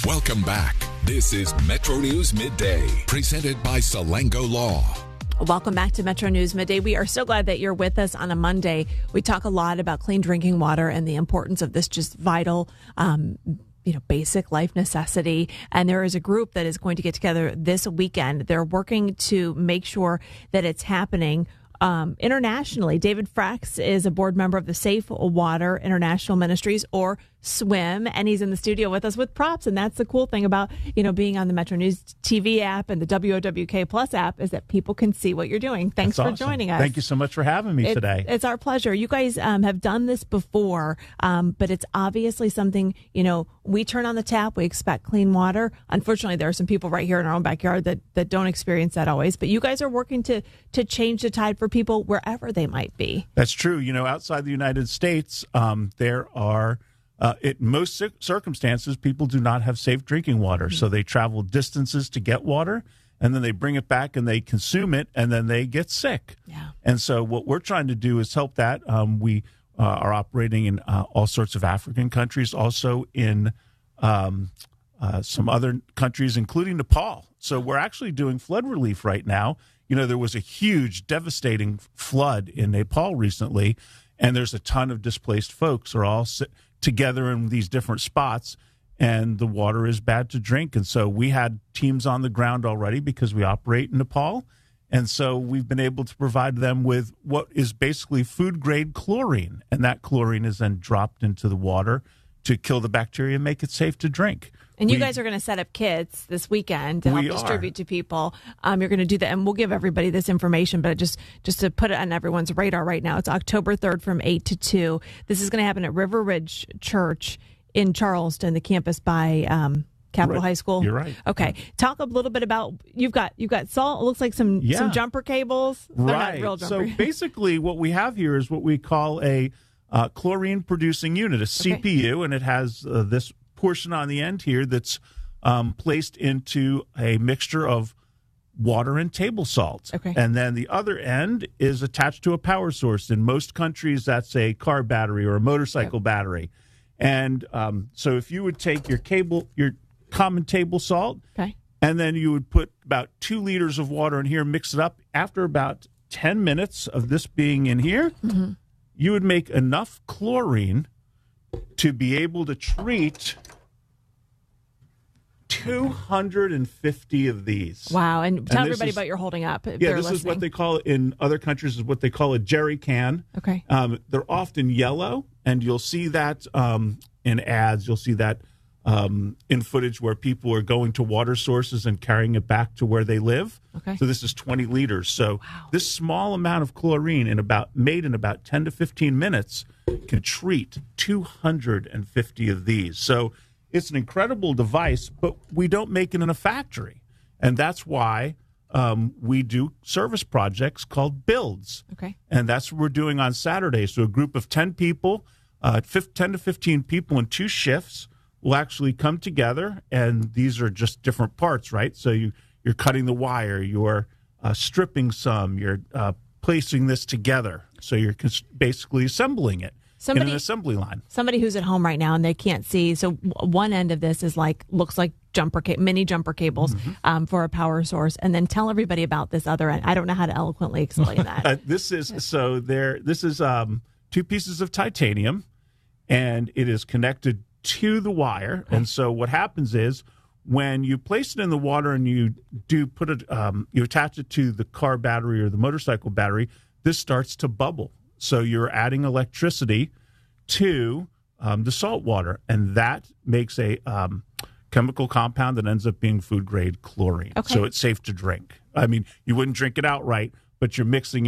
Welcome back. This is Metro News Midday, presented by Salango Law. Welcome back to Metro News Midday. We are so glad that you're with us on a Monday. We talk a lot about clean drinking water and the importance of this just vital, basic life necessity. And there is a group that is going to get together this weekend. They're working to make sure that it's happening internationally. David Frax is a board member of the Safe Water International Ministries, or SWIM, and he's in the studio with us with props. And that's the cool thing about, being on the Metro News TV app and the WOWK Plus app, is that people can see what you're doing. Thanks for joining us. Thank you so much for having me today. It's our pleasure. You guys have done this before, but it's obviously something, we turn on the tap, we expect clean water. Unfortunately, there are some people right here in our own backyard that don't experience that always. But you guys are working to change the tide for people wherever they might be. That's true. Outside the United States, there are... in most circumstances, people do not have safe drinking water. Mm-hmm. So they travel distances to get water, and then they bring it back and they consume it, and then they get sick. Yeah. And so what we're trying to do is help that. We are operating in all sorts of African countries, also in some other countries, including Nepal. So we're actually doing flood relief right now. There was a huge, devastating flood in Nepal recently, and there's a ton of displaced folks who are all together in these different spots, and the water is bad to drink. And so we had teams on the ground already because we operate in Nepal. And so we've been able to provide them with what is basically food-grade chlorine. And that chlorine is then dropped into the water to kill the bacteria and make it safe to drink. And you guys are going to set up kits this weekend to help distribute to people. You're going to do that, and we'll give everybody this information, but just to put it on everyone's radar right now, it's October 3rd from 8 to 2. This is going to happen at River Ridge Church in Charleston, the campus by Capitol High School. You're right. Okay. Talk a little bit about, you've got salt. It looks like some jumper cables. They're not real jumper. So basically what we have here is what we call a chlorine-producing unit, a CPU, and it has this portion on the end here that's placed into a mixture of water and table salt. Okay. And then the other end is attached to a power source. In most countries, that's a car battery or a motorcycle battery. And so if you would take your common table salt, and then you would put about 2 liters of water in here, mix it up. After about 10 minutes of this being in here, you would make enough chlorine to be able to treat 250 of these. Wow. And tell everybody about your holding up. This is what they call it in other countries, is what they call a jerry can. Okay. They're often yellow, and you'll see that in ads. You'll see that in footage where people are going to water sources and carrying it back to where they live. Okay. So this is 20 liters. So this small amount of chlorine made in about 10 to 15 minutes can treat 250 of these. So it's an incredible device, but we don't make it in a factory. And that's why we do service projects called builds. Okay. And that's what we're doing on Saturday. So a group of 10 people, 10 to 15 people in 2 shifts will actually come together, and these are just different parts, right? So you're cutting the wire, you're stripping some, you're placing this together. So you're basically assembling it in an assembly line. Somebody who's at home right now and they can't see, so one end of this is looks like mini jumper cables for a power source, and then tell everybody about this other end. I don't know how to eloquently explain that. This is 2 pieces of titanium, and it is connected to the wire. And so what happens is when you place it in the water and you do put it, you attach it to the car battery or the motorcycle battery, this starts to bubble. So you're adding electricity to the salt water, and that makes a chemical compound that ends up being food grade chlorine. Okay. So it's safe to drink. I mean, you wouldn't drink it outright, but you're mixing